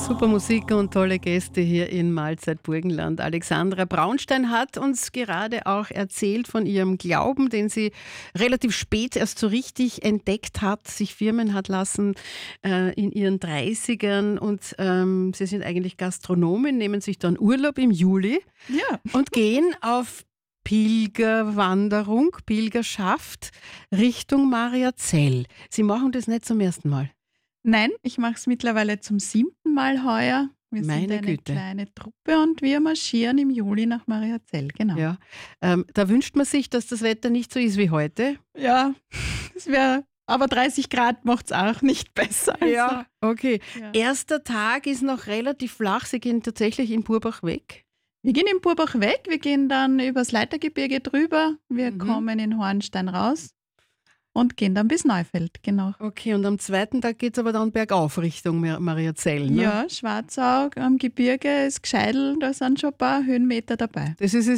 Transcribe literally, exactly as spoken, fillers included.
Super Musik und tolle Gäste hier in Mahlzeit Burgenland. Alexandra Braunstein hat uns gerade auch erzählt von ihrem Glauben, den sie relativ spät erst so richtig entdeckt hat, sich firmen hat lassen äh, in ihren dreißigern. Und ähm, sie sind eigentlich Gastronomin, nehmen sich dann Urlaub im Juli Ja. und gehen auf Pilgerwanderung, Pilgerschaft Richtung Mariazell. Sie machen das nicht zum ersten Mal. Nein, ich mache es mittlerweile zum siebten Mal heuer. Wir Meine sind eine Güte. kleine Truppe und wir marschieren im Juli nach Mariazell, genau. Ja. Ähm, da wünscht man sich, dass das Wetter nicht so ist wie heute. Ja, das wäre, aber dreißig Grad macht es auch nicht besser. Also, Okay. ja. Erster Tag ist noch relativ flach. Sie gehen tatsächlich in Purbach weg. Wir gehen in Purbach weg, wir gehen dann übers Leitergebirge drüber, wir Mhm. kommen in Hornstein raus und gehen dann bis Neufeld, genau. Okay, und am zweiten Tag geht es aber dann bergauf Richtung Mar- Mariazell. Ne? Ja, Schwarzau am Gebirge ist Gscheidl, da sind schon ein paar Höhenmeter dabei. Das ist